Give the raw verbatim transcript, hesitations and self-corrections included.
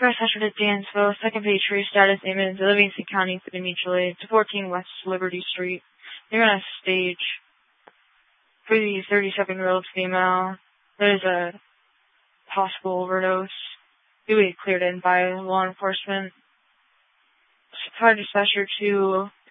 First Usher at Dansville. Second page tree status image. Livingston County, City Mutual Aid. To fourteen West Liberty Street. They're on a stage for the thirty-seven-year-old female. There's a possible overdose. It will be cleared in by law enforcement. Fire dispatcher to